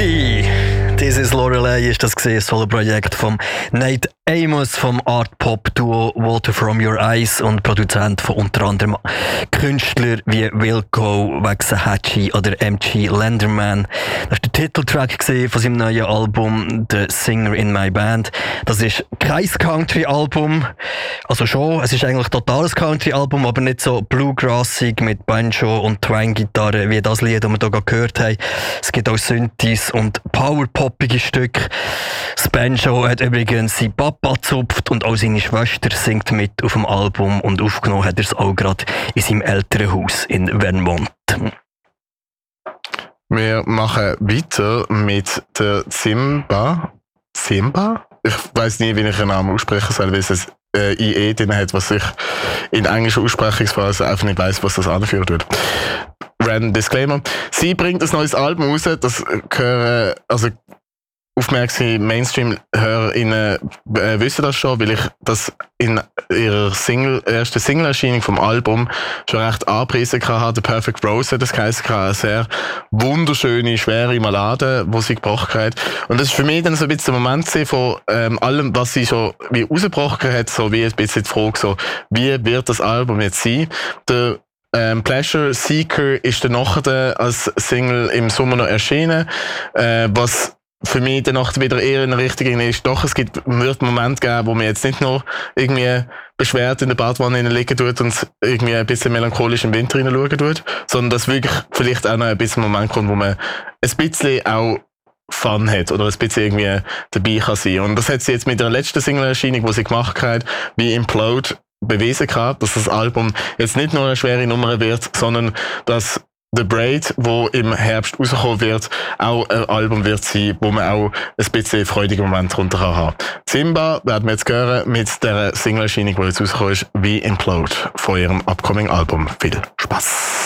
Lady, this is Lorelei ist das gesehen, Solo-Projekt vom Nate Amos vom Art-Pop-Duo Water From Your Eyes und Produzent von unter anderem Künstlern wie Wilco, Waxahachie oder MG Lenderman. Das war der Titeltrack von seinem neuen Album The Singer in My Band. Das ist kein Country-Album, also schon, es ist eigentlich ein totales Country-Album, aber nicht so bluegrassig mit Banjo und Twang-Gitarre wie das Lied, das wir hier gehört haben. Es gibt auch Synthes und powerpoppige Stücke. Das Banjo hat übrigens sein Papa gezupft und auch seine Schwester singt mit auf dem Album und aufgenommen hat er es auch gerade in seinem Elternhaus in Vermont. Wir machen weiter mit der Simba? Ich weiss nie, wie ich den Namen aussprechen soll, weil es ein IE drin hat, was ich in englischer Aussprechungsphase einfach nicht weiss, was das anführen wird. Random Disclaimer. Sie bringt ein neues Album raus, das gehören, also aufmerksame Mainstream-HörerInnen wissen das schon, weil ich das in ihrer ersten Single-Erscheinung vom Album schon recht angepriesen hatte. The Perfect Rose hat das geheißen, eine sehr wunderschöne, schwere Ballade, die sie gebracht hat. Und das ist für mich dann so ein bisschen der Moment von allem, was sie schon wie rausgebracht hat, so wie ein bisschen die Frage, so, wie wird das Album jetzt sein? Der Pleasure Seeker ist dann nachher als Single im Sommer noch erschienen, was für mich danach wieder eher in der Richtung ist, doch, es wird Momente geben, wo man jetzt nicht nur irgendwie beschwert in der Badwanne liegen tut und irgendwie ein bisschen melancholisch im Winter hineinschauen tut, sondern dass wirklich vielleicht auch noch ein bisschen Moment kommt, wo man ein bisschen auch Fun hat oder ein bisschen irgendwie dabei kann sein. Und das hat sie jetzt mit der letzten Single-Erscheinung, die sie gemacht hat, wie Implode, bewiesen kann, dass das Album jetzt nicht nur eine schwere Nummer wird, sondern dass The Braid, wo im Herbst rauskommen wird, auch ein Album wird sein, wo man auch ein bisschen freudigen Moment runter haben kann. Simba werden wir jetzt hören mit der Single-Erscheinung, die jetzt rausgekommen ist, wie Implode von ihrem upcoming Album. Viel Spaß!